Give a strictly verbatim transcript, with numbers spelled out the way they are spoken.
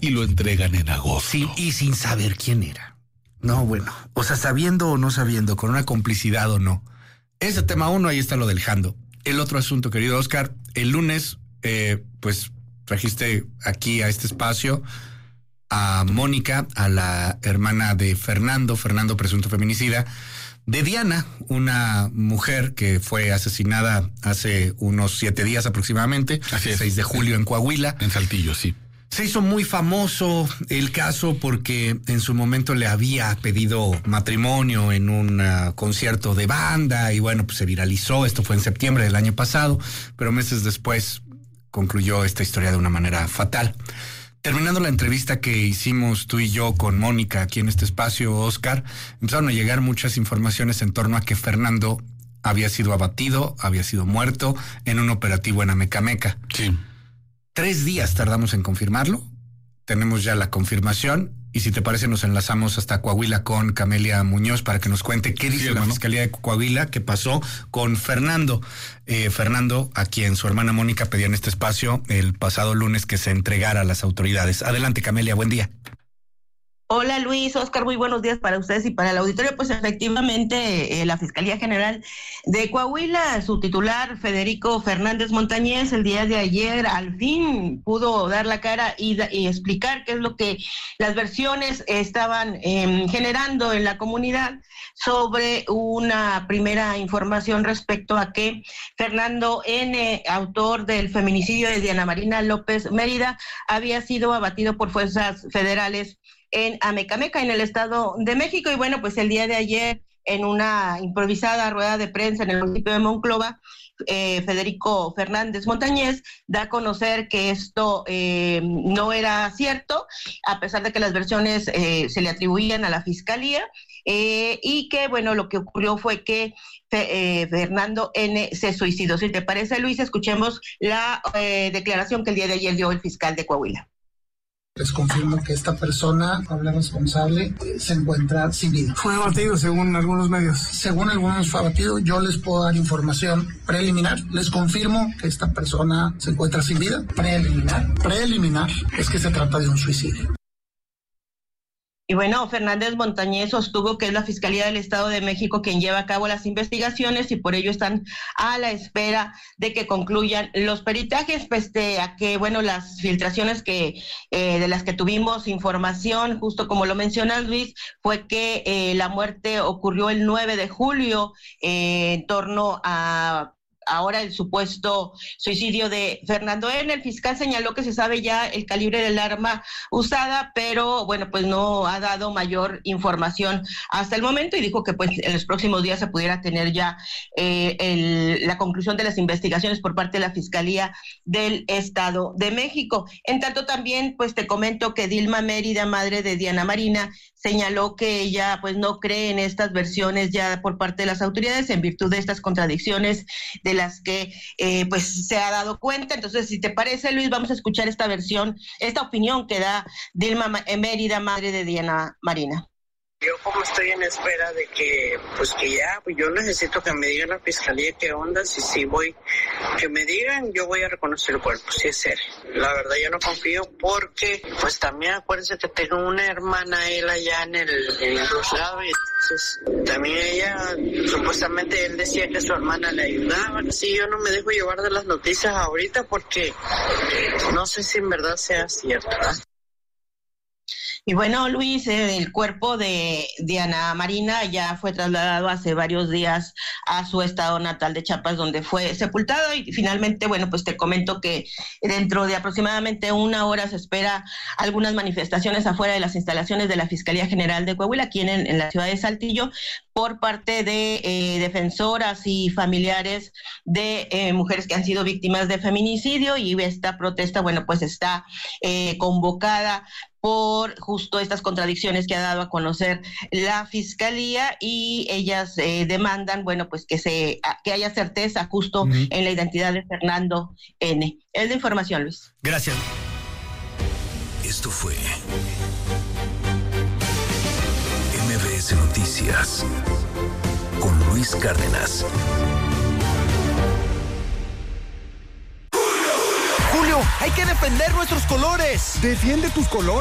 y lo entregan en agosto. Sí, y sin saber quién era. No, bueno, o sea, sabiendo o no sabiendo, con una complicidad o no. Ese tema uno, ahí está lo del Jando. El otro asunto, querido Oscar, el lunes, eh, pues trajiste aquí a este espacio a Mónica, a la hermana de Fernando, Fernando presunto feminicida, de Diana, una mujer que fue asesinada hace unos siete días aproximadamente, seis de julio en Coahuila. En Saltillo, sí. Se hizo muy famoso el caso porque en su momento le había pedido matrimonio en un uh, concierto de banda y bueno, pues se viralizó. Esto fue en septiembre del año pasado, pero meses después concluyó esta historia de una manera fatal. Terminando la entrevista que hicimos tú y yo con Mónica aquí en este espacio, Oscar, empezaron a llegar muchas informaciones en torno a que Fernando había sido abatido, había sido muerto en un operativo en Amecameca. Sí. Tres días tardamos en confirmarlo. Tenemos ya la confirmación. Y si te parece, nos enlazamos hasta Coahuila con Camelia Muñoz para que nos cuente qué dice sí, la Fiscalía de Coahuila, qué pasó con Fernando. Eh, Fernando, a quien su hermana Mónica pedía en este espacio el pasado lunes que se entregara a las autoridades. Adelante, Camelia, buen día. Hola Luis, Oscar, muy buenos días para ustedes y para el auditorio. Pues efectivamente, eh, la Fiscalía General de Coahuila, su titular Federico Fernández Montañez, el día de ayer al fin pudo dar la cara y, y explicar qué es lo que las versiones estaban eh, generando en la comunidad sobre una primera información respecto a que Fernando N., autor del feminicidio de Diana Marina López Mérida, había sido abatido por fuerzas federales en Amecameca, en el Estado de México. Y bueno, pues el día de ayer, en una improvisada rueda de prensa en el municipio de Monclova, eh, Federico Fernández Montañez da a conocer que esto eh, no era cierto, a pesar de que las versiones eh, se le atribuían a la Fiscalía, eh, y que, bueno, lo que ocurrió fue que eh, Fernando N. se suicidó. Si te parece, Luis, escuchemos la eh, declaración que el día de ayer dio el fiscal de Coahuila. Les confirmo que esta persona, Pablo responsable, se encuentra sin vida. Fue abatido según algunos medios. Según algunos fue abatido, yo les puedo dar información preliminar. Les confirmo que esta persona se encuentra sin vida. Preliminar. Preliminar es que se trata de un suicidio. Y bueno, Fernández Montañez sostuvo que es la Fiscalía del Estado de México quien lleva a cabo las investigaciones y por ello están a la espera de que concluyan los peritajes, pese a que, bueno, las filtraciones que eh, de las que tuvimos información, justo como lo menciona Luis, fue que eh, la muerte ocurrió el nueve de julio eh, en torno a ahora el supuesto suicidio de Fernando N. El fiscal señaló que se sabe ya el calibre del arma usada, pero bueno, pues no ha dado mayor información hasta el momento y dijo que pues en los próximos días se pudiera tener ya eh, el, la conclusión de las investigaciones por parte de la Fiscalía del Estado de México. En tanto también pues te comento que Dilma Mérida, madre de Diana Marina, señaló que ella pues no cree en estas versiones ya por parte de las autoridades en virtud de estas contradicciones de las que eh, pues se ha dado cuenta. Entonces, si te parece, Luis, vamos a escuchar esta versión, esta opinión que da Dilma Mérida, madre de Diana Marina. Yo como estoy en espera de que, pues que ya, pues yo necesito que me diga la fiscalía qué onda, si sí voy, que me digan, yo voy a reconocer el cuerpo, si es serio. La verdad yo no confío porque, pues también acuérdense que tengo una hermana, él allá en el, en el juzgado, y entonces también ella, supuestamente él decía que su hermana le ayudaba. Sí, yo no me dejo llevar de las noticias ahorita porque no sé si en verdad sea cierto, ¿verdad? Y bueno, Luis, eh, el cuerpo de Diana Marina ya fue trasladado hace varios días a su estado natal de Chiapas, donde fue sepultado y finalmente, bueno, pues te comento que dentro de aproximadamente una hora se espera algunas manifestaciones afuera de las instalaciones de la Fiscalía General de Coahuila, aquí en, en la ciudad de Saltillo, por parte de eh, defensoras y familiares de eh, mujeres que han sido víctimas de feminicidio, y esta protesta, bueno, pues está eh, convocada por justo estas contradicciones que ha dado a conocer la Fiscalía, y ellas eh, demandan, bueno, pues que se que haya certeza justo uh-huh. en la identidad de Fernando N. Es la información, Luis. Gracias. Esto fue M B S Noticias con Luis Cárdenas. Julio, Hay que defender nuestros colores. Defiende tus colores.